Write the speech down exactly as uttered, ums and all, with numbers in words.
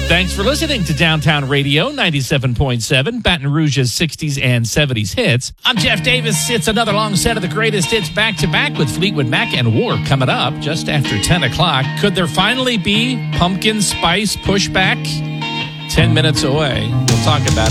Thanks for listening to Downtown Radio ninety-seven point seven, Baton Rouge's sixties and seventies hits. I'm Jeff Davis. It's another long set of the greatest hits back-to-back with Fleetwood Mac and War coming up just after ten o'clock. Could there finally be pumpkin spice pushback? ten minutes away. We'll talk about it.